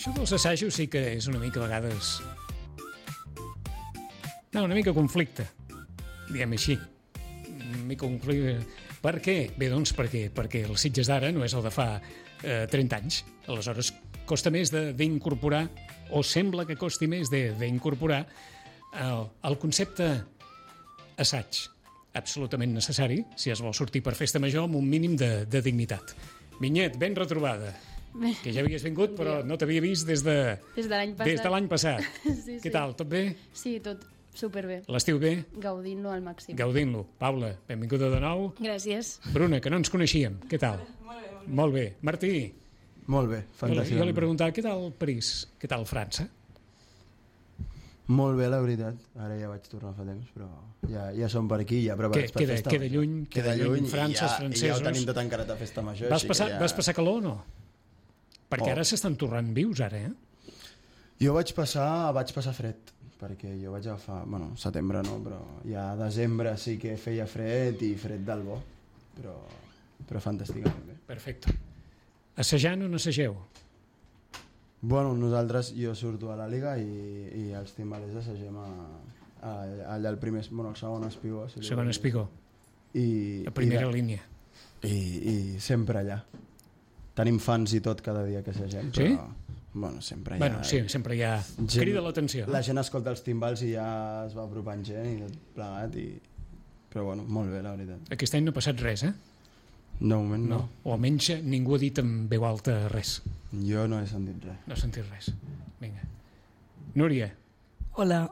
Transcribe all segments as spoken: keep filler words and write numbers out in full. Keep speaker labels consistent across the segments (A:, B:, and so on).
A: Això dels assajos sí que és una mica a vegades... No, una mica conflicte, diguem així. Una mica conflicte. Per què? Bé, doncs perquè, perquè el Sitges d'ara no és el de fa eh, trenta anys. Aleshores, costa més d'incorporar, o sembla que costi més d'incorporar el, el concepte assaig. Absolutament necessari, si es vol sortir per festa major amb un mínim de, de dignitat. Vinyet, ben retrobada. Bé. Que ja havies vingut, però no t'havia vist des de,
B: des de l'any passat.
A: Des de l'any passat.
B: Sí,
A: Què
B: sí.
A: tal, tot bé?
B: Sí, tot superbé.
A: L'estiu bé?
B: Gaudint-lo al màxim.
A: Gaudint-lo. Paula, benvinguda de nou.
B: Gràcies.
A: Bruna, que no ens coneixíem. Què tal?
C: Molt bé, molt bé.
A: Molt bé. Martí?
D: Molt bé, fantàstic.
A: Jo li preguntava, què tal París? Què tal França?
D: Molt bé, la veritat. Ara ja vaig tornar fa temps, però ja, ja som per aquí, ja preparats
A: Que-
D: per
A: queda-
D: festa.
A: queda lluny, queda lluny, francesos,
D: i ja,
A: francesos.
D: I ja ho tenim tot encarat a festa major.
A: Vas
D: així
A: passar,
D: que ja...
A: vas passar calor o no? Perquè
D: Oh.
A: ara s'estan tornant vius, ara, eh?
D: Jo vaig passar, vaig passar fred, perquè jo vaig agafar, bueno, setembre no, però ja a desembre sí que feia fred i fred del bo, però, però fantàsticament bé.
A: Perfecte. Assajant o no assageu?
D: Bueno, nosaltres, jo surto a la Liga i, i els timbalers assagem a, a, allà al primer, bueno, el segon espigó. Si li
A: Segon
D: vols dir.
A: espigó.
D: I,
A: A primera
D: i,
A: línia.
D: I, I sempre allà. Tenim fans i tot cada dia que assagem,
A: Sí?
D: però bueno, sempre allà.
A: Bueno, sí, sempre hi ha... Crida l'atenció.
D: La gent escolta els timbals i ja es va apropant gent i tot plegat. I... Però bueno, molt bé, la veritat.
A: Aquest any no ha passat res, eh?
D: De moment no.
A: No. O almenys ningú ha dit en veu alta res.
D: Jo no he sentit res.
A: No he sentit res. Vinga. Núria,
C: Hola.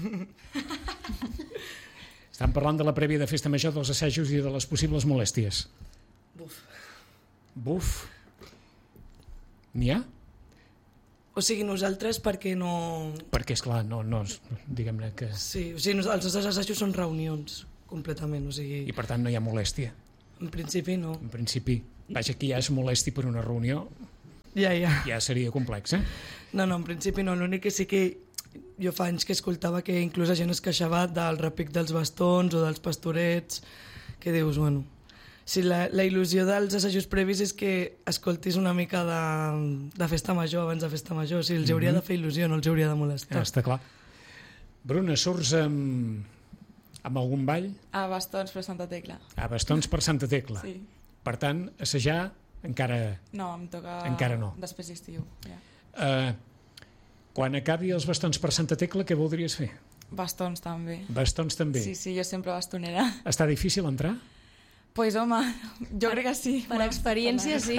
A: estan parlant de la prèvia de festa major, dels assajos i de les possibles molèsties.
C: Buf.
A: Buf. N'hi ha?
C: O sigui, nosaltres perquè no...
A: Perquè, esclar, no, no, diguem-ne que...
C: Sí, o sigui, nos- els nostres assajos són reunions, completament, o sigui...
A: I per tant no hi ha molèstia.
C: En principi no.
A: En principi, vaja, que ja es molesti per una reunió,
C: Ja, ja.
A: ja seria complex, eh?
C: No, no, en principi no. L'únic que sí que jo fa anys que escoltava que inclús la gent es queixava del repic dels bastons o dels pastorets, que dius, bueno... Si la, la il·lusió dels assajos previs és que escoltis una mica de, de festa major abans de festa major, o sigui, els hauria de fer il·lusió, no els hauria de molestar.
A: Ja està clar. Bruna, surts amb, amb algun ball?
E: A bastons per Santa Tecla.
A: A bastons per Santa Tecla.
E: Sí.
A: Per tant, assajar encara...
E: No, em toca...
A: Encara no.
E: Després d'estiu, ja.
A: Eh, quan acabi els bastons per Santa Tecla, què voldries fer?
E: Bastons també.
A: Bastons també.
E: Sí, sí, jo sempre bastonera.
A: Està difícil entrar?
E: Pues home, jo crec que sí.
B: Per experiència, sí.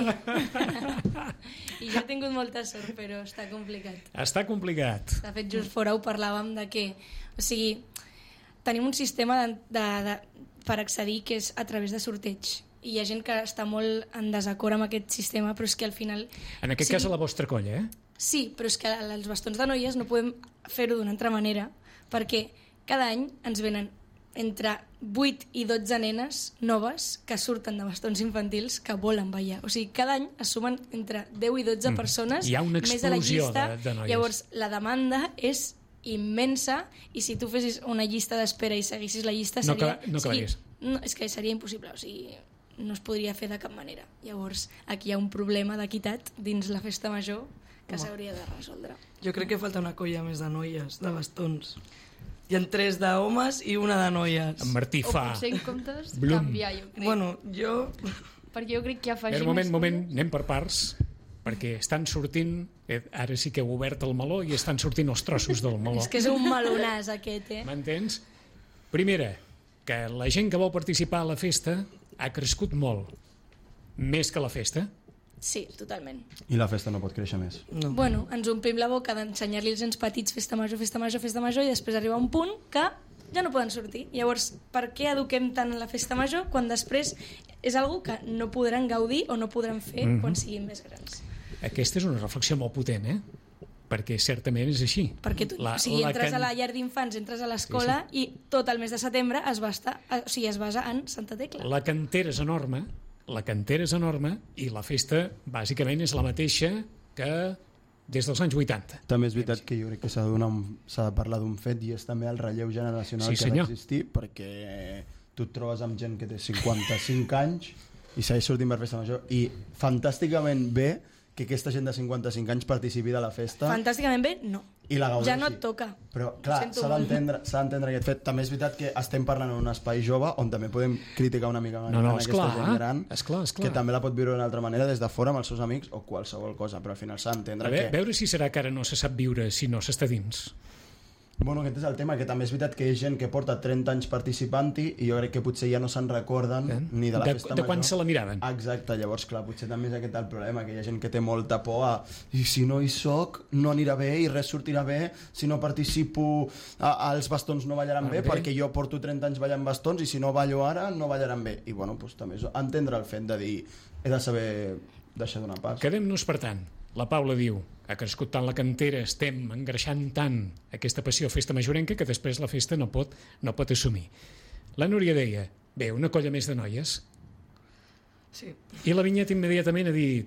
B: I jo he tingut molta sort, però està complicat.
A: Està complicat.
B: De fet, just fora ho parlàvem de que... O sigui, tenim un sistema de, de, de, per accedir que és a través de sorteig. I hi ha gent que està molt en desacord amb aquest sistema, però és que al final...
A: En aquest
B: sí,
A: cas a la vostra colla, eh?
B: Sí, però és que els bastons de noies no podem fer-ho d'una altra manera, perquè cada any ens venen entre vuit i dotze nenes noves que surten de bastons infantils que volen ballar. O sigui, cada any es sumen entre deu i dotze
A: Mm.
B: persones
A: Hi ha una
B: més a la
A: explosió
B: llista.
A: de- de noies.
B: Llavors, la demanda és immensa i si tu fessis una llista d'espera i seguissis la llista
A: No
B: seria...
A: acaba- no acabaries.
B: no, és que seria impossible, o sigui, no es podria fer de cap manera. Llavors, aquí hi ha un problema d'equitat dins la festa major que s'hauria de resoldre.
C: Jo crec que falta una colla més de noies, de bastons. Hi ha tres d'homes i una de noies.
A: En Martí
B: O
A: fa...
B: potser en comptes
A: Blum.
B: canviar, jo crec.
C: Bueno, jo...
B: Perquè jo crec que
A: A
B: afegir...
A: veure, moment,
B: més
A: moment,
B: coses-
A: anem per parts, perquè estan sortint, eh, ara sí que heu obert el meló i estan sortint els trossos del meló.
B: És que és un melonàs aquest, eh?
A: M'entens? Primera, que la gent que vol participar a la festa ha crescut molt, més que la festa.
B: Sí, totalment.
D: I la festa no pot créixer més.
C: No.
B: Bueno, ens omplim la boca d'ensenyar-li als nens petits festa major, festa major, festa major i després arriba un punt que ja no poden sortir. Llavors, per què eduquem tant en la festa major quan després és algo que no podran gaudir o no podran fer
A: Mhm.
B: quan siguin més grans?
A: Aquesta és una reflexió molt potent, eh? Perquè certament és així.
B: Perquè tu,
A: La-
B: o sigui,
A: la
B: entres
A: can-
B: a la llar d'infants, entres a l'escola i tot el mes de setembre es, va estar, o sigui, es basa en Santa Tecla.
A: La cantera és enorme, la cantera és enorme i la festa bàsicament és la mateixa que des dels anys vuitanta.
D: També és veritat que jo crec que s'ha de, donar un- s'ha de parlar d'un fet i és també el relleu generacional
A: Sí,
D: que ha
A: senyor.
D: d'existir, perquè tu et trobes amb gent que té cinquanta-cinc anys i segueix sortint per festa major i fantàsticament bé que aquesta gent de cinquanta-cinc anys participi de la festa
B: Fantàsticament bé, no.
D: i la gaudeixi.
B: Ja no et toca.
D: Però,
B: Ho
D: clar,
B: sento
D: s'ha
B: molt.
D: d'entendre s'ha d'entendre aquest fet. També és veritat que estem parlant en un espai jove on també podem criticar una mica
A: No, no,
D: en aquesta
A: esclar,
D: gent gran,
A: esclar, esclar.
D: que també la pot viure d'una altra manera des de fora amb els seus amics o qualsevol cosa, però al final s'ha d'entendre
A: A veure,
D: que...
A: veure si serà que ara no se sap viure si no s'està dins.
D: Bueno, aquest és el tema, que també és veritat que hi ha gent que porta trenta anys participant-hi i jo crec que potser ja no se'n recorden
A: Eh?
D: ni de la
A: De-
D: festa
A: de quan
D: major.
A: se la miraven.
D: Exacte, llavors, clar, potser també és aquest el problema, que hi ha gent que té molta por a i si no hi soc, no anirà bé i res sortirà bé, si no participo a, els bastons no ballaran bé,
A: bé.
D: perquè jo porto trenta anys ballant bastons i si no ballo ara, no ballaran bé. I bueno, doncs, també és entendre el fet de dir he de saber deixar donar pas.
A: Quedem-nos, per tant, la Paula diu ha crescut tant la cantera, estem engreixant tant aquesta passió festa majorenca que després la festa no pot, no pot assumir. La Núria deia, bé, una colla més de noies.
C: Sí.
A: I la Vinyet immediatament ha dit,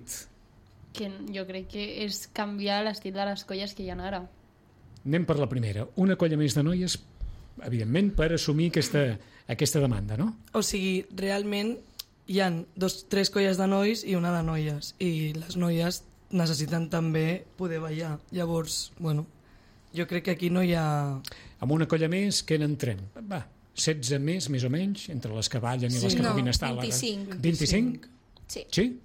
F: Que jo crec que és canviar l'estil de les colles que hi ha ara.
A: anem per la primera, una colla més de noies, evidentment, per assumir aquesta, aquesta demanda, no?
C: O sigui, realment hi han dos, tres colles de nois i una de noies. I les noies necessiten també poder ballar. Llavors, bueno, jo crec que aquí no hi ha...
A: Amb una colla més, que n'entrem? Va, setze més, més o menys, entre les que ballen i
C: Sí.
A: les que
B: No,
A: puguin estar a la...
B: vint-i-cinc.
A: vint-i-cinc?
B: Sí.
A: Sí?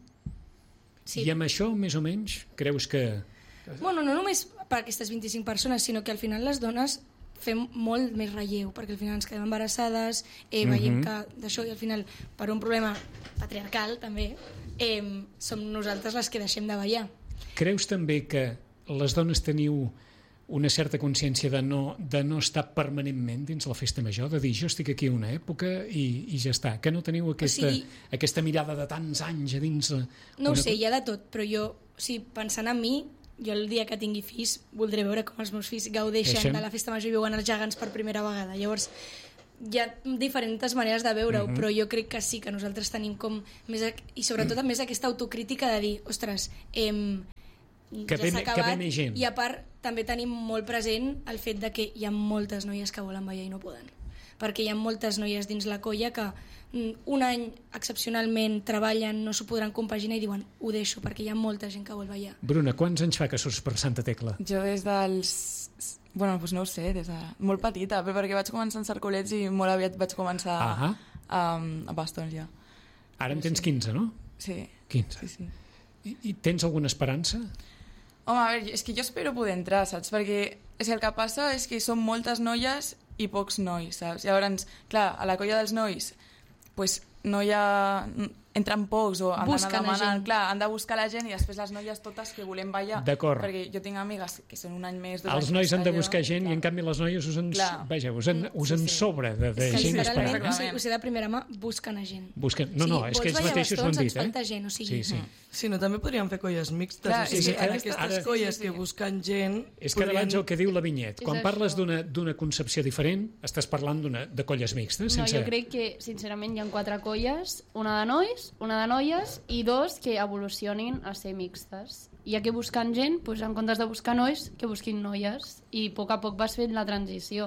B: sí.
A: I amb això, més o menys, creus que...
B: Bueno, no només per aquestes vint-i-cinc persones, sinó que al final les dones fem molt més relleu, perquè al final ens quedem embarassades, eh, veiem
A: Mhm.
B: que d'això, i al final, per un problema patriarcal també, eh, som nosaltres les que deixem de ballar.
A: Creus també que les dones teniu una certa consciència de no, de no estar permanentment dins la festa major, de dir jo estic aquí una època i, i ja està, que no teniu aquesta,
B: sigui-
A: aquesta mirada de tants anys a dins... la-
B: No ho
A: una
B: sé,
A: co-
B: hi ha de tot, però jo, o sigui, pensant en mi, jo el dia que tingui fills voldré veure com els meus fills gaudeixen
A: Deixem.
B: de la festa major i veuen els gegants per primera vegada. Llavors, hi ha diferents maneres de veure-ho,
A: Mhm.
B: però jo crec que sí, que nosaltres tenim com... Més, ac- i sobretot a més aquesta autocrítica de dir, ostres, em,
A: Que
B: ja
A: ve
B: s'ha
A: me- que
B: acabat,
A: ve més gent.
B: i a part també tenim molt present el fet de que hi ha moltes noies que volen ballar i no poden, perquè hi ha moltes noies dins la colla que mm, un any excepcionalment treballen, no s'ho podran compaginar i diuen ho deixo perquè hi ha molta gent que vol ballar.
A: Bruna, quants anys fa que surts per Santa Tecla?
E: Jo des dels... Bueno, doncs no ho sé, des de molt petita, però perquè vaig començar en cercolets i molt aviat vaig començar
A: Ahà.
E: a, a bastons ja.
A: Ara en tens quinze, no?
E: Sí,
A: quinze.
E: sí, sí.
A: I, I tens alguna esperança?
E: Home, a veure, és que jo espero poder entrar, saps? Perquè és que el que passa és que són moltes noies i pocs nois, saps? Llavors, clar, a la colla dels nois pues, no hi ha... entren pocs o han
B: Busquen
E: d'anar
B: la
E: demanant,
B: gent.
E: clar, han de buscar la gent i després les noies totes que volem ballar.
A: D'acord.
E: Perquè jo tinc amigues que són un any més, dos
A: Els
E: anys
A: nois
E: més
A: han
E: que
A: de
E: jo,
A: buscar gent
E: clar.
A: i en canvi les noies us en,
E: Clar.
A: vaja, us en, us en
E: Sí, sí.
A: sobre de, de
B: És que
A: gent
B: literalment,
A: esperant.
B: o sigui,
E: eh?
B: ho sé de primera mà, busquen a gent.
A: Busquen... No, no,
B: Sí,
A: és que
B: vols
A: ells
B: ballar
A: mateixos ho han
B: bastons,
A: dit,
B: ens
A: eh?
B: falta gent, o sigui...
A: Sí, sí.
C: Si no, també podríem fer colles mixtes.
E: Clar,
C: o sigui,
A: és que
C: en
A: ara-
C: aquestes
A: ara-
C: colles
E: sí, sí,
C: que
E: sí.
C: busquen gent...
A: És que ara vaig al que diu la Vinyet.
F: És
A: Quan
F: això.
A: parles d'una d'una concepció diferent, estàs parlant d'una de colles mixtes?
F: No,
A: Sense...
F: jo crec que, sincerament, hi ha quatre colles, una de nois, una de noies i dos que evolucionin a ser mixtes. I ja que busquen gent, doncs, en comptes de buscar nois, que busquin noies. I a poc a poc vas fent la transició.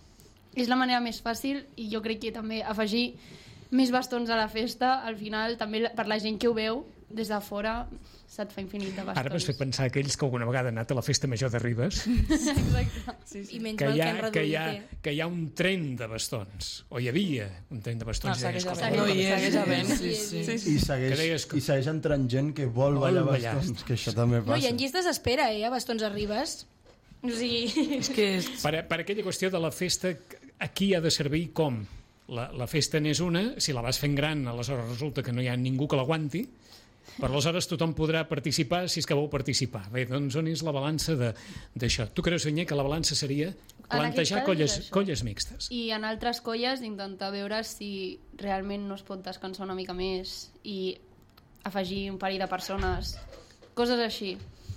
F: És la manera més fàcil i jo crec que també afegir més bastons a la festa, al final, també per la gent que ho veu, des de fora se't fa infinit de bastons.
A: Ara m'has fet pensar aquells que alguna vegada han anat a la festa major de Ribes,
F: Exacte.
E: Sí, sí.
B: I menys
A: que
B: mal
A: hi,
B: que
A: ha,
B: han
A: que,
B: reduït,
A: hi ha,
B: eh?
A: que hi ha un tren de bastons, o hi havia un tren de bastons.
E: No,
A: i deies,
E: segueix
A: "Escolta,
E: havent-hi.
C: No hi és,
E: Segueix havent,
C: sí,
E: sí,
C: sí.
E: sí.
D: I segueix,
A: Que deies que-
D: i segueix entrant gent que vol,
A: Vol
D: ballar
A: ballar.
D: bastons, que això també
B: No,
D: passa.
B: hi ha llistes d'espera, eh, a bastons a Ribes. O sigui...
C: És que és...
A: Per, per aquella qüestió de la festa, a qui ha de servir com? La, la festa n'és una, si la vas fent gran, aleshores resulta que no hi ha ningú que l'aguanti, però aleshores tothom podrà participar si és que vol participar. Bé, doncs on és la balança de- d'això? Tu creus, Vinyer, que la balança seria plantejar
F: cas
A: colles,
F: és això.
A: colles mixtes?
F: I en altres colles intentar veure si realment no es pot descansar una mica més i afegir un parell de persones, coses així.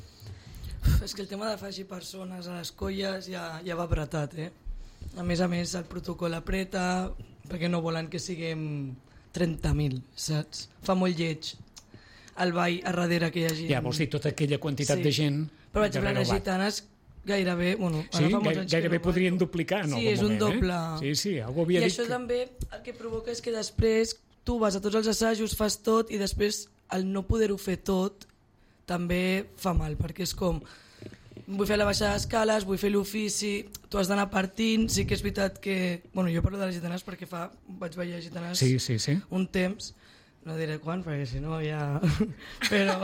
C: És que el tema d'afegir persones a les colles ja, ja va apretat, eh? A més a més, el protocol apreta perquè no volen que siguem trenta mil, saps? Fa molt lleig el ball a darrere que hi hagi...
A: Ja, vols dir tota aquella quantitat
C: Sí.
A: de gent...
C: Però, per exemple,
A: darrere
C: les
A: el bar.
C: gitanes gairebé... Bueno,
A: Sí,
C: ara fa molts
A: gai-
C: anys que
A: gairebé
C: no
A: podrien
C: ballo.
A: duplicar en
C: Sí,
A: algun
C: és un
A: moment.
C: doble.
A: Eh? Sí, sí, algú havia
C: I
A: dit
C: això
A: que...
C: també el que provoca és que després tu vas a tots els assajos, fas tot i després el no poder-ho fer tot també fa mal, perquè és com vull fer la baixada d'escales, vull fer l'ofici, tu has d'anar partint, sí que és veritat que... Bueno, jo parlo de les gitanes perquè fa, vaig ballar gitanes
A: sí, sí, sí.
C: un temps, no diré quan perquè si no ja... però...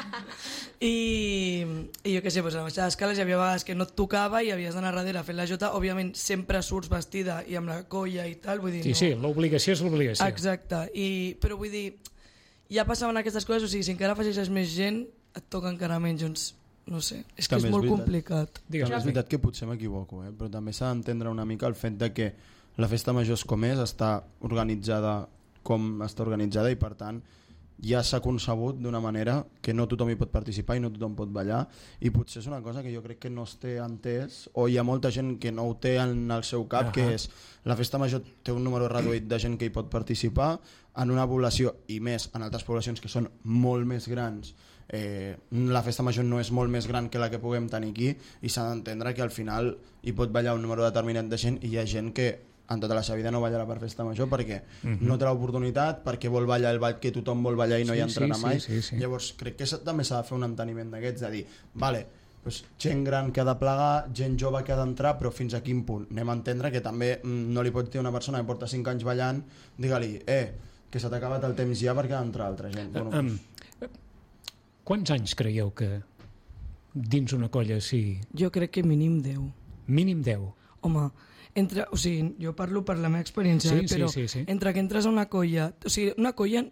C: I, i jo què sé, doncs a la baixada d'escales hi havia vegades que no et tocava i havies d'anar darrere fent la jota, òbviament sempre surts vestida i amb la colla i tal, vull dir...
A: Sí,
C: no...
A: sí, l'obligació és l'obligació.
C: Exacte, I, però vull dir, ja passaven aquestes coses, o sigui, si encara afegeixes més gent, et toca encara menys, doncs... No sé, és que
D: També
C: és molt
D: és veritat.
C: complicat.
A: Digue'm,
D: És veritat que potser m'equivoco, eh? Però també s'ha d'entendre una mica el fet de que la festa major és com és, està organitzada com està organitzada i per tant ja s'ha concebut d'una manera que no tothom hi pot participar i no tothom pot ballar, i potser és una cosa que jo crec que no es té entès, o hi ha molta gent que no ho té en el seu cap, uh-huh. que és la festa major té un número reduït de gent que hi pot participar en una població, i més en altres poblacions que són molt més grans. Eh, la festa major no és molt més gran que la que puguem tenir aquí, i s'ha d'entendre que al final hi pot ballar un número determinat de gent, i hi ha gent que en tota la seva vida no ballarà per festa major perquè uh-huh. no té l'oportunitat, perquè vol ballar el ball que tothom vol ballar i no sí, hi entrarà sí, mai sí, sí, sí. Llavors crec que també s'ha de fer un enteniment d'aquests, de dir, vale, doncs gent gran que ha de plegar, gent jove que ha d'entrar, però fins a quin punt? Anem a entendre que també no li pot dir una persona que porta cinc anys ballant, digue-li, eh, que se t'ha acabat el temps ja perquè ha d'entrar altra gent. Bueno,
A: um, quants anys creieu que dins una colla sí?
C: Jo crec que mínim deu.
A: Mínim deu?
C: Home, entre, o sigui, jo parlo per la meva experiència,
A: sí,
C: eh, però
A: sí, sí, sí.
C: entre que entres a una colla, o sigui, una colla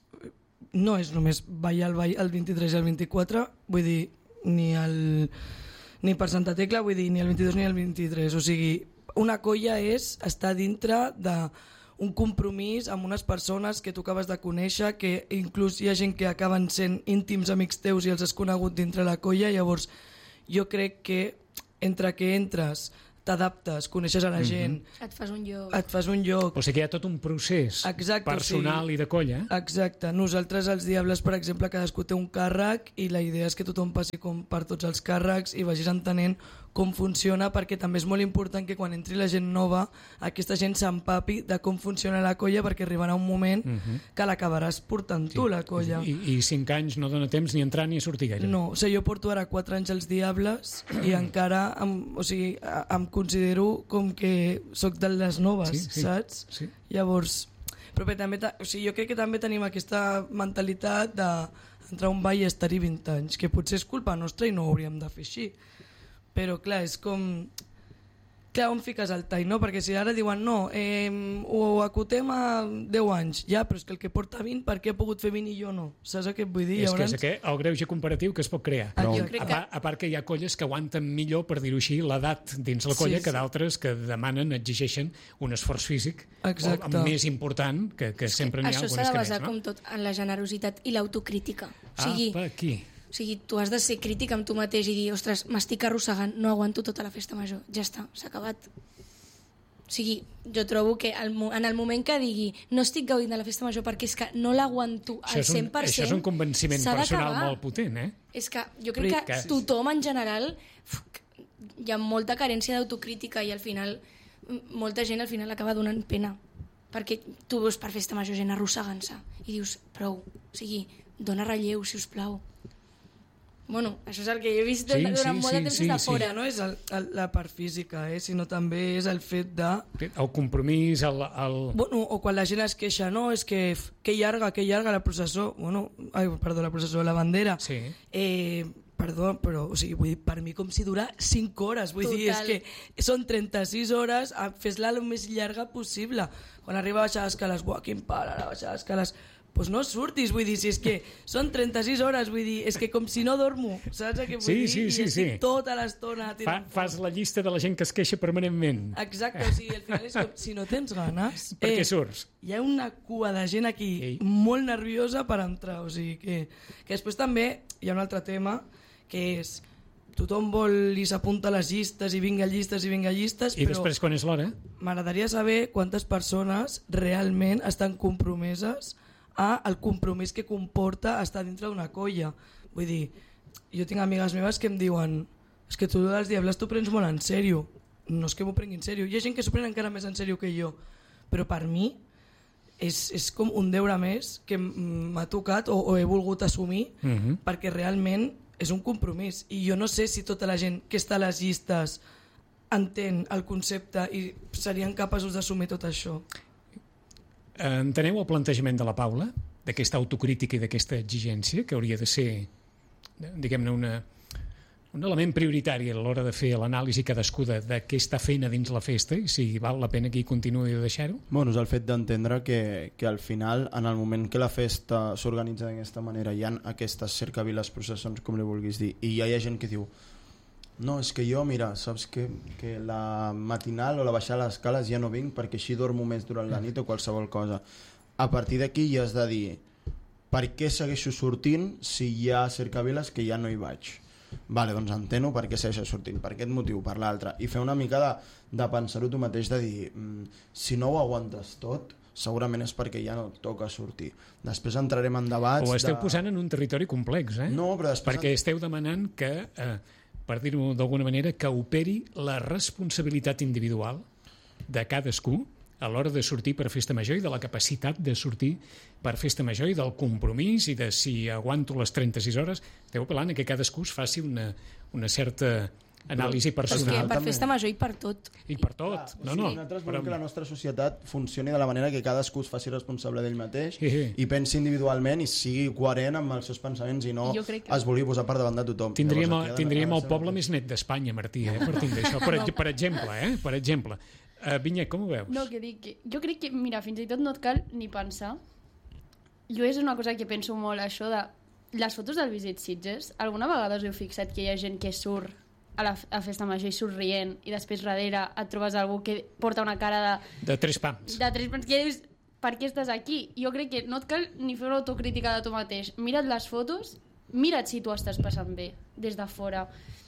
C: no és només ballar el ball el vint-i-tres i el vint-i-quatre, vull dir, ni, el, ni per Santa Tecla, vull dir, ni el vint-i-dos ni el vint-i-tres, o sigui, una colla és estar dintre de un compromís amb unes persones que tu acabes de conèixer, que inclús hi ha gent que acaben sent íntims amics teus i els has conegut dintre la colla, llavors jo crec que entre que entres, t'adaptes, coneixes a la gent,
B: mm-hmm. et fas un lloc,
C: et fas un lloc.
A: O sigui, hi ha tot un procés
C: Exacte,
A: personal
C: sí.
A: i de colla.
C: Exacte. Nosaltres, els Diables, per exemple, cadascú té un càrrec i la idea és que tothom passi com per tots els càrrecs i vagis entenent com funciona, perquè també és molt important que quan entri la gent nova aquesta gent s'empapi de com funciona la colla, perquè arribarà un moment uh-huh. que l'acabaràs portant sí. tu, la colla.
A: I, I cinc anys no dona temps ni entrar ni a sortir gaire.
C: No, o sigui, jo porto ara quatre anys als Diables i encara em, o sigui, em considero com que sóc de les noves,
A: sí, sí.
C: saps?
A: Sí.
C: Llavors, però també, o sigui, jo crec que també tenim aquesta mentalitat d'entrar a un ball i estar-hi vint anys, que potser és culpa nostra i no ho hauríem de fer així. Però clar, és com... Clar, on fiques el tall, no? Perquè si ara diuen no, eh, ho acotem a deu anys, ja, però és que el que porta vint, per què ha pogut fer vint i jo no? Saps el que et vull dir?
A: És
C: Llavors...
A: que és aquest, el greuge comparatiu que es pot crear.
C: Però...
A: A, que... part, a part que hi ha colles que aguanten millor, per dir-ho així, l'edat dins la colla, sí, que d'altres que demanen, exigeixen un esforç físic o, més important, que, que sempre n'hi ha algunes que més.
B: Això s'ha de basar, no? Com tot, en la generositat i l'autocrítica. O sigui,
A: ah, aquí.
B: O sigui, tu has de ser crític amb tu mateix i dir, ostres, m'estic arrossegant, no aguanto tota la festa major. Ja està, s'ha acabat. O sigui, jo trobo que el, en el moment que digui no estic gaudint de la festa major perquè és que no l'aguanto al cent per cent...
A: Això és un convenciment personal molt potent, eh?
B: És que jo crec que, que tothom en general uf, hi ha molta carència d'autocrítica i al final molta gent al final acaba donant pena perquè tu veus per festa major gent arrossegant-se i dius, prou, o sigui, dona relleu, si us plau. Bueno, això és el que jo he vist sí, durant sí, molt de temps sí, des de fora.
C: Sí. No és el, el, la part física, eh, sinó també és el fet de...
A: El compromís, el... el...
C: Bueno, o quan la gent es queixa, no, és que que llarga, que llarga la processó, bueno, ai, perdó, la processó, la bandera.
A: Sí.
C: Eh, perdó, però o sigui, vull dir, per mi com si dura cinc hores, vull Total. dir, és que són trenta-sis hores, fes-la el més llarga possible. Quan arriba a baixar escales, buah, quin pal, a baixar escales... Pues no surtis, vull dir, si és que són trenta-sis hores, vull dir, és que com si no dormo, saps què vull
A: sí,
C: dir?
A: Sí, sí,
C: I
A: sí.
C: tota l'estona
A: Fa, fas la llista de la gent que es queixa permanentment.
C: Exacte, o sigui, al final és com, si no tens ganes...
A: Per què eh, surts?
C: Hi ha una cua de gent aquí Ei. molt nerviosa per entrar, o sigui, que, que després també hi ha un altre tema, que és tothom vol i s'apunta a les llistes i vinga llistes i vinga llistes,
A: I
C: però
A: després quan és l'hora?
C: M'agradaria saber quantes persones realment estan compromeses a el compromís que comporta estar dintre d'una colla. Vull dir, jo tinc amigues meves que em diuen és que tu dels Diables t'ho prens molt en sèrio. No és que m'ho prengui en sèrio. Hi ha gent que s'ho pren encara més en sèrio que jo. Però per mi és, és com un deure més que m'ha tocat o, o he volgut assumir
A: Mhm.
C: perquè realment és un compromís i jo no sé si tota la gent que està a les llistes entén el concepte i serien capaços d'assumir tot això.
A: Enteneu el plantejament de la Paula, d'aquesta autocrítica i d'aquesta exigència, que hauria de ser, diguem-ne, una, un element prioritari a l'hora de fer l'anàlisi cadascú de, de què està fent a dins la festa i si val la pena que hi continuï de deixar-ho?
D: Bueno, és el fet d'entendre que, que al final, en el moment que la festa s'organitza d'aquesta manera, hi ha aquestes cercaviles, processons, com li vulguis dir, i ja hi ha gent que diu no, és que jo, mira, saps que, que la matinal o la baixada a les escales ja no vinc perquè així dormo més durant la nit o qualsevol cosa. A partir d'aquí ja has de dir per què segueixo sortint si hi ha cercaviles que ja no hi vaig. Vale, doncs enteno per què segueixo sortint, per aquest motiu, per l'altre, i fer una mica de, de pensar-ho tu mateix, de dir mm, si no ho aguantes tot segurament és perquè ja no et toca sortir. Després entrarem en debats...
A: Ho esteu
D: de...
A: posant en un territori complex, eh?
D: No, però després...
A: Perquè esteu demanant que, eh, per dir-ho d'alguna manera, que operi la responsabilitat individual de cadascú a l'hora de sortir per festa major i de la capacitat de sortir per festa major i del compromís i de si aguanto les trenta-sis hores. Esteu apel·lant a que cadascú es faci una, una certa anàlisi
B: Però és que
A: personal.
B: per festa major i per tot.
A: I per tot.
D: Clar,
A: No,
D: o sigui,
A: no.
D: nosaltres
A: Però...
D: volem que la nostra societat funcioni de la manera que cadascú es faci responsable d'ell mateix
A: Sí, sí.
D: i pensi individualment i sigui coherent amb els seus pensaments i no
F: Jo crec que-
D: es vulgui posar per davant de tothom.
A: Tindríem,
D: Llavors,
A: el,
D: aquí ha de-
A: tindríem
D: ha de
A: el
D: ser
A: poble
D: mateix.
A: més net d'Espanya, Martí, eh, partint d'això. Per, per exemple, eh? Per exemple. Uh, Vinyet, com ho veus?
F: No, que dic que... Jo crec que, mira, fins i tot no et cal ni pensar. Jo és una cosa que penso molt, això de les fotos del Visit Sitges. Alguna vegada us heu fixat que hi ha gent que surt a la a festa major i surt rient i després darrere et trobes algú que porta una cara de,
A: De tres pams.
F: de tres pams que dius, per què estàs aquí? Jo crec que no et cal ni fer una autocrítica de tu mateix. Mira't les fotos, mira't si tu estàs passant bé des de fora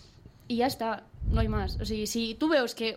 F: i ja està, no hi més. O sigui, si tu veus que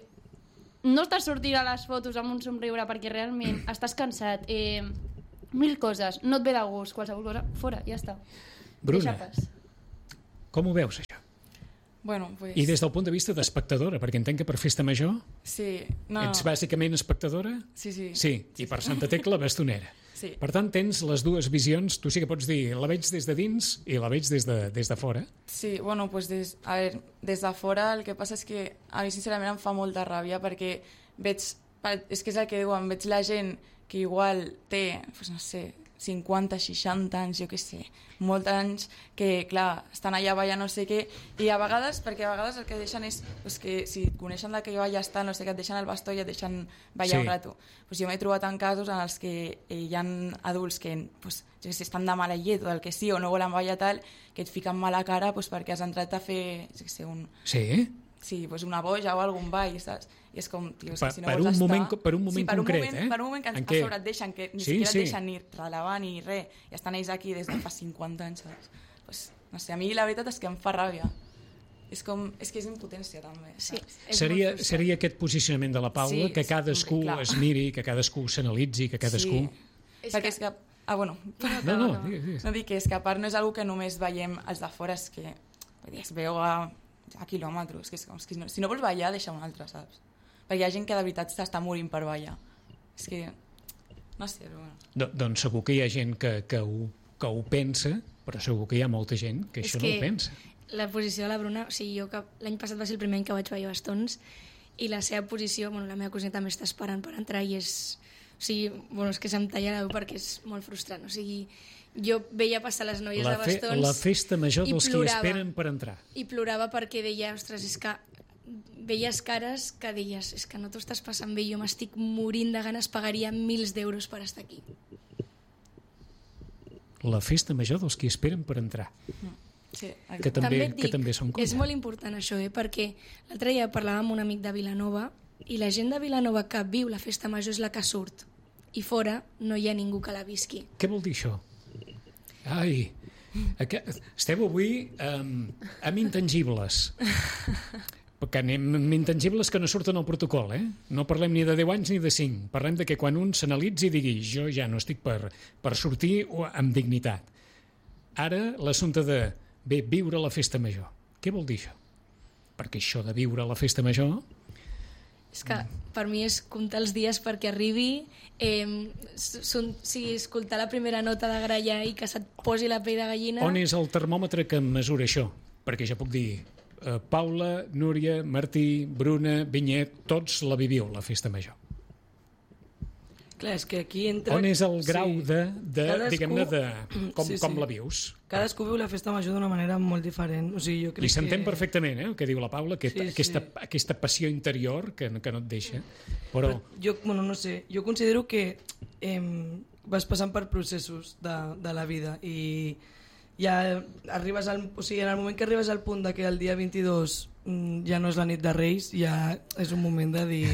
F: no estàs sortint a les fotos amb un somriure perquè realment estàs cansat, eh, mil coses, no et ve de gust, qualsevol cosa, fora, ja està.
A: Bruna,
F: Deixa pas.
A: com ho veus, això?
E: Bueno, pues...
A: I des del punt de vista d'espectadora, perquè entenc que per festa major
E: Sí, no,
A: ets bàsicament espectadora?
E: sí, sí.
A: Sí, i per Santa Tecla bastonera.
E: Sí.
A: Per tant, tens les dues visions, tu sí que pots dir la veig des de dins i la veig des de, des de fora.
E: Sí, bueno, pues des, a ver, des de fora el que passa és que a mi sincerament em fa molta ràbia perquè veig, és que és el que diuen, veig la gent que igual té, pues no sé, cinquanta, seixanta anys, jo què sé, molts anys, que clar, estan allà ballant no sé què, i a vegades, perquè a vegades el que deixen és, pues, que si et coneixen de que balla està, no sé què, et deixen el bastó i et deixen ballar
A: Sí.
E: un rato. Pues jo m'he trobat en casos en els que eh, hi ha adults que pues, jo què sé, estan de mala llet o del que sí, o no volen ballar tal, que et fiquen mala cara pues, perquè has entrat a fer, jo què sé, un,
A: Sí?
E: sí, pues una boja o algun ball, saps? I és com, tio, és
A: Per-
E: que si no
A: per
E: vols
A: un
E: estar...
A: moment co- per un moment
E: sí, per
A: concret,
E: un moment,
A: eh?
E: Per un moment que
A: En
E: a
A: què?
E: sobre et deixen, que ni
A: Sí,
E: siquiera
A: sí.
E: et deixen ni relevar ni res, i estan ells aquí des de fa cinquanta anys, saps? Pues, no sé, a mi la veritat és que em fa ràbia. És com, és que és impotència també,
B: Sí.
E: saps?
F: És
A: Seria,
F: molt frustrant.
A: seria aquest posicionament de la Paula,
E: Sí,
A: que
E: sí,
A: cadascú
E: clar.
A: es miri, que cadascú s'analitzi, que cadascú...
E: Sí. Perquè és que... Ah, bueno,
A: No, no, digues, digues.
E: no dic que és que a part no és una que només veiem els de fora, és que vull dir, es veu a, a quilòmetres, que és, com, és que no, si no vols ballar, deixa un altre, saps? Perquè hi ha gent que de veritat s'està morint per ballar. És que, no sé, però bueno.
A: Do, doncs segur que hi ha gent que, que, ho, que ho pensa, però segur que hi ha molta gent que
B: És
A: això
B: que-
A: no ho pensa.
B: La posició de la Bruna, o sigui, jo que l'any passat va ser el primer any que vaig ballar bastons i la seva posició, bueno, la meva cosina també està esperant per entrar i és... O sigui, bueno, és que se'm talla la veu perquè és molt frustrant. O sigui, jo veia passar les noies
A: La,
B: de
A: fe,
B: bastons
A: la festa major
B: i
A: dels qui
B: plorava.
A: esperen per entrar.
B: i plorava perquè deia, ostres, és que veies cares que deies, és que no t'ho estàs passant bé, jo m'estic morint de ganes, pagaria mils d'euros per estar aquí.
A: La festa major dels qui esperen per entrar.
E: Sí,
A: Que també,
B: et
A: que també són
B: és
A: coses.
B: molt important això, eh? Perquè l'altre dia parlava amb un amic de Vilanova i la gent de Vilanova que viu la festa major és la que surt i fora no hi ha ningú que la visqui.
A: Què vol dir això? Ai, aqu... esteu avui um, amb intangibles. Perquè anem amb intangibles que no surten al protocol, eh? No parlem ni de deu anys ni de cinc. Parlem de que quan un s'analitzi i digui jo ja no estic per, per sortir amb dignitat. Ara l'assumpte de bé, viure la festa major. Què vol dir això? Perquè això de viure la festa major
B: És que per mi és comptar els dies perquè arribi, eh, son, sí, escoltar la primera nota de gralla i que se't posi la pell de gallina.
A: On és el termòmetre que mesura això? Perquè ja puc dir, eh, Paula, Núria, Martí, Bruna, Vinyet, tots la viviu, la festa major.
C: Clar, és que aquí entra...
A: On és el grau
C: sí.
A: de, de
C: Cadascú-
A: diguem-ne, de com,
C: Sí, sí.
A: com la vius?
C: Cadascú viu la festa major d'una manera molt diferent. O sigui, jo crec
A: I s'entén
C: que...
A: perfectament, eh, el que diu la Paula, aquest,
C: Sí, sí.
A: aquesta, aquesta passió interior que, que no et deixa. Però,
C: Però jo, bueno, no sé, jo considero que eh, vas passant per processos de, de la vida i ja arribes al, o sigui, en el moment que arribes al punt de que el dia vint-i-dos mm, ja no és la nit de Reis, ja és un moment de dir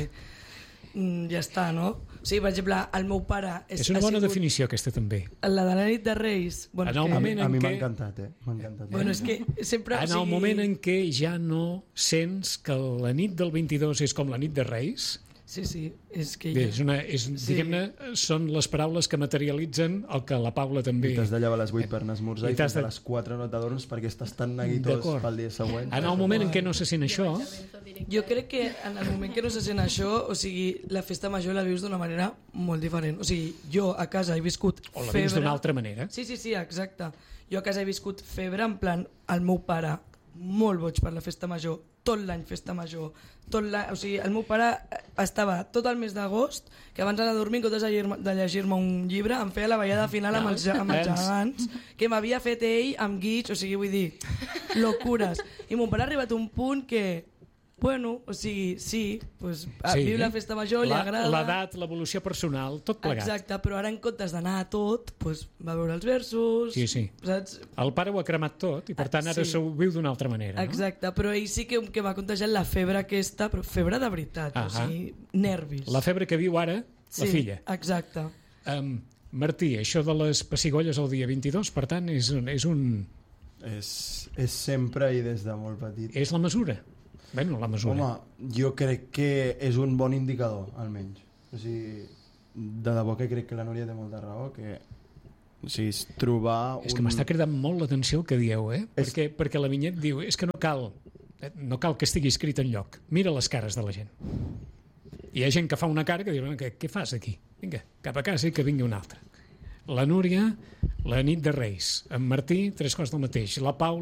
C: mm, ja està, no? O sigui, per exemple, el meu pare... És,
A: és una
C: ha
A: bona
C: sigut
A: definició, aquesta també.
C: La de la nit de Reis... Bueno,
A: En el
C: és que,
A: moment
D: A
A: en
D: mi m'ha
A: què-
D: encantat, eh? M'ha encantat.
C: bueno, és que sempre...
A: En el moment en què ja no sents que la nit del vint-i-dos és com la nit de Reis,
C: Sí, sí, és que...
A: bé,
C: Ja...
A: és una, és,
C: Sí.
A: diguem-ne, són les paraules que materialitzen el que la Paula també...
D: I t'has de llevar a les vuit per anar a esmorzar
A: I
D: i,
A: t'has
D: fins
A: de-
D: a les quatre no t'adorms perquè estàs tan neguitós
A: D'acord.
D: pel dia següent.
A: En el moment en què no se sent això,
C: Jo crec que en el moment que no se sent això, o sigui, la festa major la vius d'una manera molt diferent. O sigui, jo a casa he viscut
A: o la
C: febre...
A: vius d'una altra manera.
C: Sí, sí, sí, exacte. Jo a casa he viscut febre, en plan, el meu pare, molt boig per la festa major, tot l'any festa major, tot l'any, o sigui, el meu pare estava tot el mes d'agost, que abans d'anar a dormir, en comptes de llegir-me de llegir-me un llibre, em feia la ballada final amb els, ge- amb els gegants, que m'havia fet ell amb guits, o sigui, vull dir, locures. I mon pare ha arribat a un punt que, bueno, o sigui, sí, pues,
A: Sí.
C: viu la festa major, li
A: La-
C: agrada...
A: L'edat, l'evolució personal, tot plegat.
C: Exacte, però ara en comptes d'anar a tot, pues, va veure els versos...
A: Sí, sí.
C: Saps?
A: El pare ho ha cremat tot i per tant ara
C: Sí.
A: s'ho viu d'una altra manera. No?
C: Exacte, però ell sí que, que m'ha contagiat la febre aquesta, però febre de veritat,
A: Ahà.
C: o sigui, nervis.
A: La febre que viu ara
C: sí,
A: la filla.
C: Exacte.
A: Um, Martí, això de les pessigolles el dia vint-i-dos, per tant, és, un, és, un,
D: És, és sempre i des de molt petit.
A: és la mesura. Bueno, la mesura.
D: Home, jo crec que és un bon indicador, almenys. O sigui, de debò que crec que la Núria té molta raó, que o sigui, és trobar
A: És que
D: un...
A: m'està cridant molt l'atenció el que dieu, eh?
D: És-
A: Perquè, perquè la Vinyet diu, és que no cal, eh, no cal que estigui escrit en lloc. Mira les cares de la gent. Hi ha gent que fa una cara que diu, què, què fas aquí? Vinga, cap a casa i que vingui una altra. La Núria, la nit de Reis. En Martí, tres coses del mateix. La Pau,